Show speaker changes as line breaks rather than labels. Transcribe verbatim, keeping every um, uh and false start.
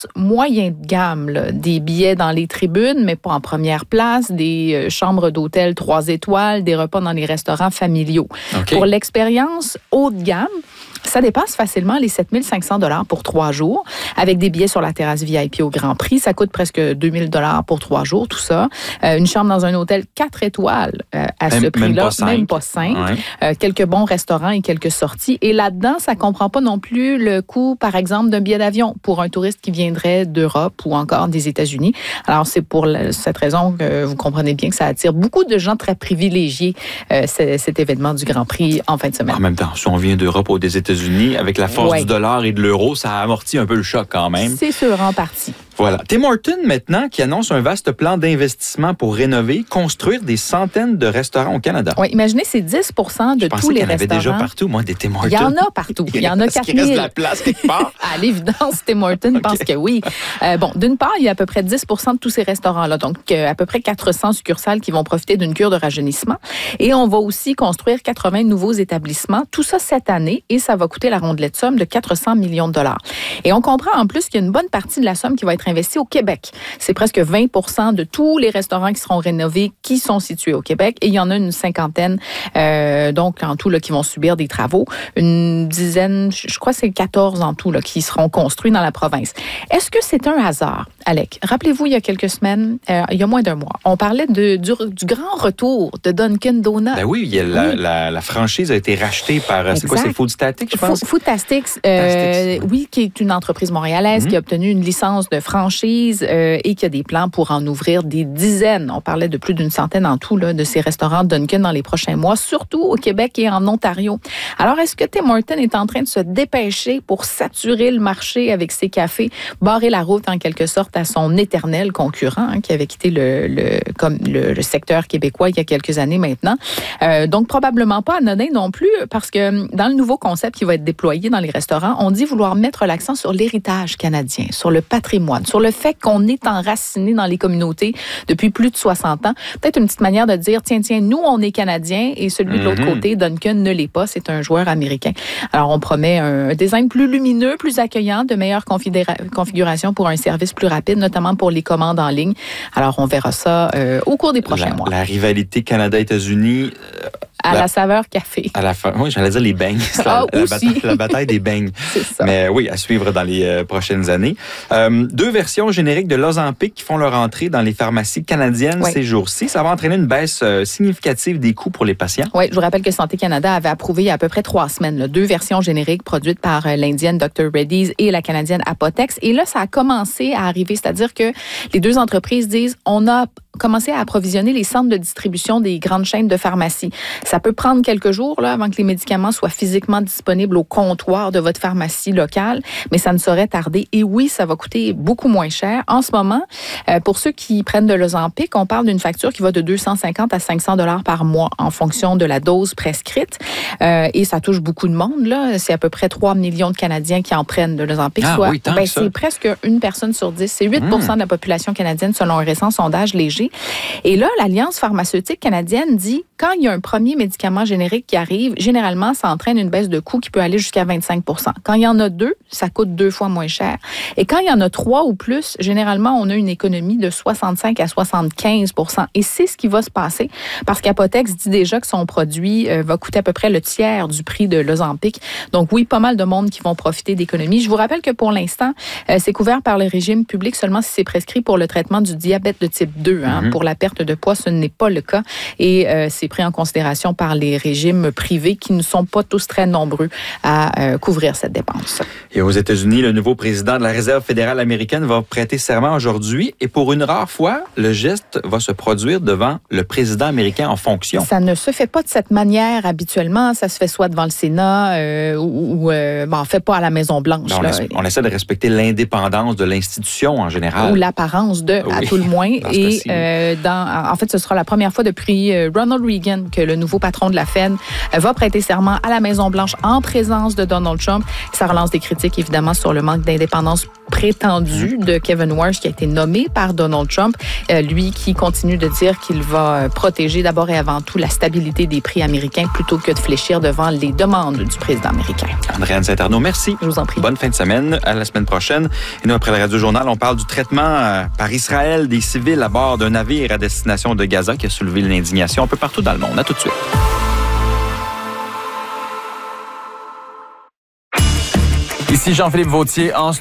moyen de gamme, là, des billets dans les tribunes, mais pas en première place, des euh, chambres d'hôtel trois étoiles, des repas dans les restaurants familiaux. Okay. Pour l'expérience haut de gamme, ça dépasse facilement les sept mille cinq cents dollars pour trois jours, avec des billets sur la terrasse V I P au Grand Prix. Ça coûte presque deux mille dollars pour trois jours, tout ça. Euh, une chambre dans un hôtel quatre étoiles euh, à même, ce prix-là, même pas cinq. Même pas cinq. Ouais. Euh, quelques bons restaurants et quelques sorties. Et là-dedans, ça comprend pas non plus le coût, par exemple, d'un billet d'avion pour un touriste qui viendrait d'Europe ou encore des États-Unis. Alors, c'est pour la, cette raison que vous comprenez bien que ça attire beaucoup de gens très privilégiés, euh, c- cet événement du Grand Prix en fin de semaine.
En même temps, si on vient d'Europe ou des États-Unis, avec la force ouais. du dollar et de l'euro, ça amortit un peu le choc quand même.
C'est sûr, en partie.
Voilà. Tim Hortons, maintenant, qui annonce un vaste plan d'investissement pour rénover, construire des centaines de restaurants au Canada.
Oui, imaginez, c'est dix pour cent de tous les restaurants. Je pensais qu'il y en avait déjà partout,
moi, des Tim Hortons.
Il y en a partout. Il y en a quatre mille.
Est-ce qu'il reste de la place quelque part?
À l'évidence, Tim Hortons okay. pense que oui. Euh, bon, d'une part, il y a à peu près dix pour cent de tous ces restaurants-là, donc euh, à peu près quatre cents succursales qui vont profiter d'une cure de rajeunissement. Et on va aussi construire quatre-vingts nouveaux établissements, tout ça cette année, et ça va coûter la rondelette somme de quatre cents millions de dollars. Et on comprend en plus qu'il y a une bonne partie de la somme qui va être investie au Québec. C'est presque vingt pour cent de tous les restaurants qui seront rénovés qui sont situés au Québec. Et il y en a une cinquantaine, euh, donc en tout, là, qui vont subir des travaux. Une dizaine, je crois que c'est quatorze en tout, là, qui seront construits dans la province. Est-ce que c'est un hasard, Alec? Rappelez-vous, il y a quelques semaines, euh, il y a moins d'un mois, on parlait de, du, du grand retour de Dunkin' Donuts.
Ben oui, il y a la, oui. La, la franchise a été rachetée par, exact. C'est quoi, c'est Foodstatics, je pense?
Foodstatics, euh, oui. oui, qui est une entreprise montréalaise mm-hmm. qui a obtenu une licence de franchise euh, et qui a des plans pour en ouvrir des dizaines. On parlait de plus d'une centaine en tout là, de ces restaurants Dunkin' dans les prochains mois, surtout au Québec et en Ontario. Alors, est-ce que Tim Hortons est en train de se dépêcher pour saturer le marché avec ses cafés, barrer la route en quelque sorte à son éternel concurrent hein, qui avait quitté le, le, comme le, le secteur québécois il y a quelques années maintenant? Euh, donc, probablement pas anodin non plus, parce que dans le nouveau concept qui va être déployé dans les restaurants, on dit vouloir mettre l'accent sur l'héritage canadien, sur le patrimoine, sur le fait qu'on est enraciné dans les communautés depuis plus de soixante ans. Peut-être une petite manière de dire, tiens, tiens, nous, on est Canadiens et celui de l'autre mm-hmm. côté, Dunkin' ne l'est pas, c'est un joueur américain. Alors, on promet un design plus lumineux, plus accueillant, de meilleure configura- configuration pour un service plus rapide, notamment pour les commandes en ligne. Alors, on verra ça euh, au cours des prochains
la,
mois.
La rivalité Canada-États-Unis... Euh,
à la, la saveur café.
À la fa... Oui, j'allais dire les beignes. C'est
ah,
la, la,
aussi.
bataille, la bataille des beignes.
C'est ça.
Mais oui, à suivre dans les euh, prochaines années. Euh, deux versions génériques de Ozempic qui font leur entrée dans les pharmacies canadiennes oui. ces jours-ci. Ça va entraîner une baisse euh, significative des coûts pour les patients.
Oui, je vous rappelle que Santé Canada avait approuvé il y a à peu près trois semaines là, deux versions génériques produites par euh, l'Indienne docteur Reddy's et la Canadienne Apotex. Et là, ça a commencé à arriver. C'est-à-dire que les deux entreprises disent, on a commencé à approvisionner les centres de distribution des grandes chaînes de pharmacie. Ça peut prendre quelques jours là, avant que les médicaments soient physiquement disponibles au comptoir de votre pharmacie locale, mais ça ne saurait tarder. Et oui, ça va coûter beaucoup moins cher. En ce moment, euh, pour ceux qui prennent de l'Ozempic, on parle d'une facture qui va de deux cent cinquante à cinq cents dollars par mois en fonction de la dose prescrite. Euh, et ça touche beaucoup de monde. Là. C'est à peu près trois millions de Canadiens qui en prennent de l'Ozempic.
Ah,
soit,
oui, tant
ben,
que ça.
C'est presque une personne sur dix. C'est huit pour cent mmh. de la population canadienne selon un récent sondage léger. Et là, l'Alliance pharmaceutique canadienne dit, quand il y a un premier médicament générique qui arrive, généralement, ça entraîne une baisse de coût qui peut aller jusqu'à vingt-cinq pour cent. Quand il y en a deux, ça coûte deux fois moins cher. Et quand il y en a trois ou plus, généralement, on a une économie de soixante-cinq à soixante-quinze pour cent. Et c'est ce qui va se passer parce qu'Apotex dit déjà que son produit euh, va coûter à peu près le tiers du prix de l'Ozempic. Donc oui, pas mal de monde qui vont profiter d'économies. Je vous rappelle que pour l'instant, euh, c'est couvert par le régime public seulement si c'est prescrit pour le traitement du diabète de type deux. Hein. Mm-hmm. Pour la perte de poids, ce n'est pas le cas. Et euh, c'est pris en considération par les régimes privés qui ne sont pas tous très nombreux à euh, couvrir cette dépense.
Et aux États-Unis, le nouveau président de la Réserve fédérale américaine va prêter serment aujourd'hui. Et pour une rare fois, le geste va se produire devant le président américain en fonction.
Ça ne se fait pas de cette manière habituellement. Ça se fait soit devant le Sénat euh, ou, ou euh, ben, en fait pas à la Maison-Blanche.
Ben, on,
là.
essaie, on essaie de respecter l'indépendance de l'institution en général.
Ou l'apparence de, oui, à tout le moins. Et euh, dans, en fait, ce sera la première fois depuis euh, Ronald Reagan que le nouveau patron de la Fed euh, va prêter serment à la Maison-Blanche en présence de Donald Trump. Ça relance des critiques, évidemment, sur le manque d'indépendance prétendu de Kevin Warsh qui a été nommé par Donald Trump. Euh, lui qui continue de dire qu'il va protéger d'abord et avant tout la stabilité des prix américains plutôt que de fléchir devant les demandes du président américain.
Andréane Saint-Arnaud, merci.
Je vous en prie.
Bonne fin de semaine. À la semaine prochaine. Et nous, après le Radio-Journal, on parle du traitement euh, par Israël des civils à bord d'un navire à destination de Gaza qui a soulevé l'indignation un peu partout dans le monde. À tout de suite.
Ici Jean-Philippe Vautier en